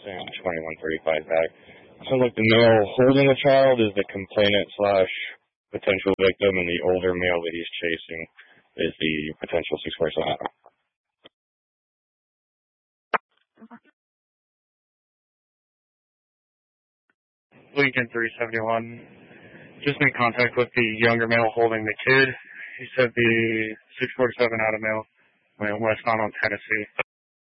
and 2135 back. So, like, the male holding the child is the complainant slash potential victim, and the older male that he's chasing is the potential 647. Lincoln 371. Just in contact with the younger male holding the kid. He said the 647 out of male went westbound on Tennessee.